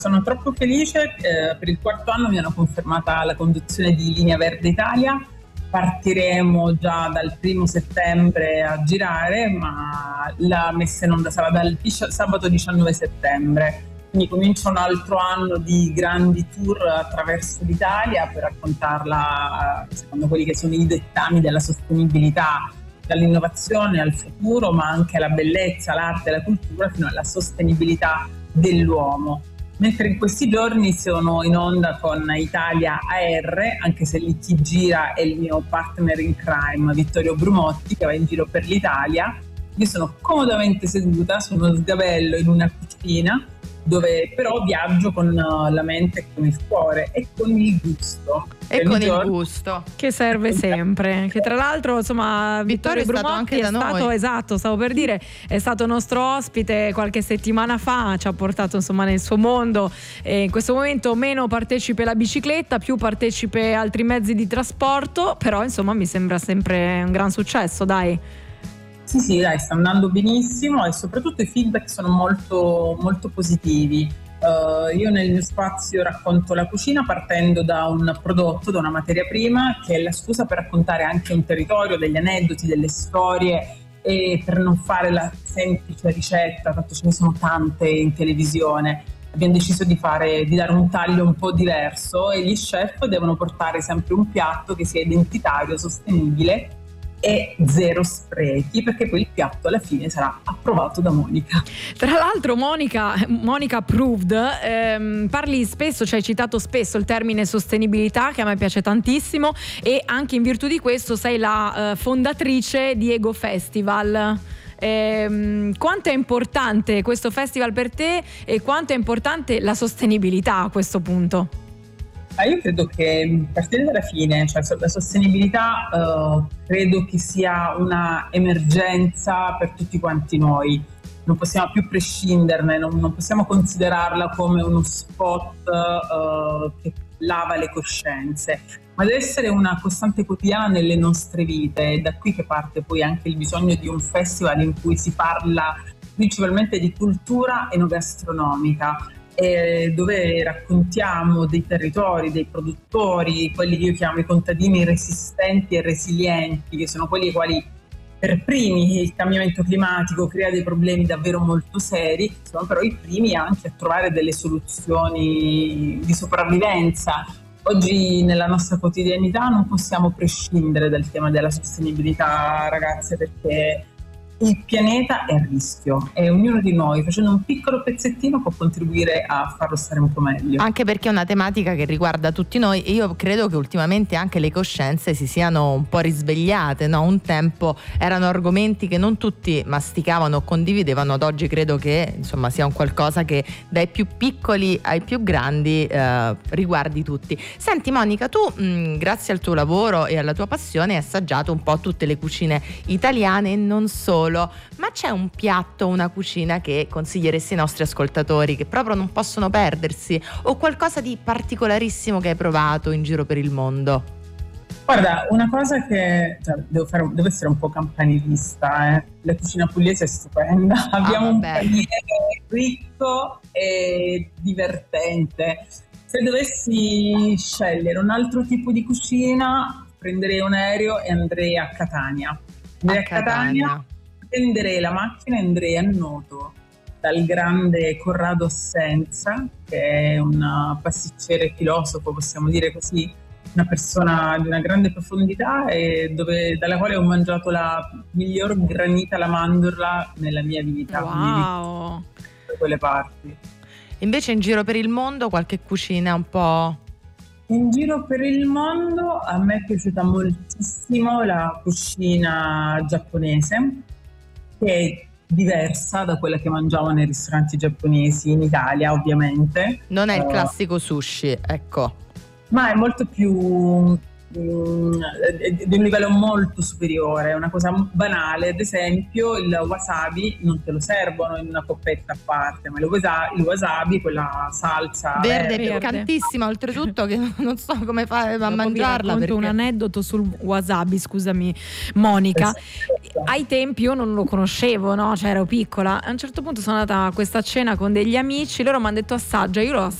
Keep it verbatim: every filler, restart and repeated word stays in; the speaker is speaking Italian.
Sono troppo felice, eh, per il quarto anno mi hanno confermata la conduzione di Linea Verde Italia. Partiremo già dal primo settembre a girare, ma la messa in onda sarà dal sabato diciannove settembre. Quindi comincia un altro anno di grandi tour attraverso l'Italia per raccontarla secondo quelli che sono i dettami della sostenibilità, dall'innovazione al futuro, ma anche alla bellezza, l'arte e la cultura, fino alla sostenibilità dell'uomo. Mentre in questi giorni sono in onda con Italia A R, anche se lì chi gira è il mio partner in crime, Vittorio Brumotti, che va in giro per l'Italia. Io sono comodamente seduta su uno sgabello in una cucina, dove però viaggio con la mente, con il cuore e con il gusto. E con il gusto che serve sempre, che tra l'altro insomma Vittorio, Vittorio è stato anche da è stato, noi. Esatto, stavo per dire, è stato nostro ospite qualche settimana fa, ci ha portato insomma nel suo mondo, e in questo momento meno partecipe la bicicletta, più partecipe altri mezzi di trasporto, però insomma mi sembra sempre un gran successo, dai. Sì, sì, dai, sta andando benissimo e soprattutto i feedback sono molto, molto positivi. Uh, io nel mio spazio racconto la cucina partendo da un prodotto, da una materia prima, che è la scusa per raccontare anche un territorio, degli aneddoti, delle storie, e per non fare la semplice ricetta, tanto ce ne sono tante in televisione. Abbiamo deciso di, fare, di dare un taglio un po' diverso e gli chef devono portare sempre un piatto che sia identitario, sostenibile e zero sprechi, perché poi il piatto alla fine sarà approvato da Monica. Tra l'altro Monica, Monica Approved, ehm, parli spesso, ci hai citato spesso il termine sostenibilità, che a me piace tantissimo, e anche in virtù di questo sei la eh, fondatrice di Ego Festival. Eh, quanto è importante questo festival per te e quanto è importante la sostenibilità a questo punto? Ah, io credo che partire dalla fine, cioè la sostenibilità uh, credo che sia una emergenza per tutti quanti noi. Non possiamo più prescinderne, non, non possiamo considerarla come uno spot uh, che lava le coscienze, ma deve essere una costante quotidiana nelle nostre vite. È da qui che parte poi anche il bisogno di un festival in cui si parla principalmente di cultura enogastronomica, eh, dove raccontiamo dei territori, dei produttori, quelli che io chiamo i contadini resistenti e resilienti, che sono quelli ai quali per primi il cambiamento climatico crea dei problemi davvero molto seri, sono però i primi anche a trovare delle soluzioni di sopravvivenza. Oggi nella nostra quotidianità non possiamo prescindere dal tema della sostenibilità, ragazze, perché il pianeta è a rischio e ognuno di noi, facendo un piccolo pezzettino, può contribuire a farlo stare un po' meglio. Anche perché è una tematica che riguarda tutti noi, e io credo che ultimamente anche le coscienze si siano un po' risvegliate, no? Un tempo erano argomenti che non tutti masticavano o condividevano, ad oggi credo che insomma sia un qualcosa che dai più piccoli ai più grandi eh, riguardi tutti. Senti Monica, tu mh, grazie al tuo lavoro e alla tua passione hai assaggiato un po' tutte le cucine italiane e non solo. Ma c'è un piatto, una cucina che consiglieresti ai nostri ascoltatori che proprio non possono perdersi, o qualcosa di particolarissimo che hai provato in giro per il mondo? Guarda, una cosa che cioè, devo, fare, devo essere un po' campanilista, eh. La cucina pugliese è stupenda, abbiamo ah, un paniere ricco e divertente. Se dovessi scegliere un altro tipo di cucina, prenderei un aereo e andrei a Catania. Andrei a, a Catania, Catania prenderei la macchina e andrei a Noto dal grande Corrado Assenza, che è un pasticcere e filosofo, possiamo dire così, una persona di una grande profondità e dove, dalla quale ho mangiato la miglior granita alla mandorla nella mia vita. Wow! Da quelle parti. Invece in giro per il mondo qualche cucina un po'... In giro per il mondo a me è piaciuta moltissimo la cucina giapponese, che è diversa da quella che mangiavo nei ristoranti giapponesi in Italia, ovviamente. Non è il uh, classico sushi, ecco. Ma è molto più mh, di un livello molto superiore, è una cosa banale. Ad esempio il wasabi non te lo servono in una coppetta a parte, ma il wasabi, il wasabi quella salsa verde, verde, piccantissima oltretutto, che non so come fare a Dopo mangiarla. Vi racconto Perché... un aneddoto sul wasabi, scusami Monica. Ai tempi io non lo conoscevo, no? Cioè ero piccola. A un certo punto sono andata a questa cena con degli amici, loro mi hanno detto assaggia, io l'ho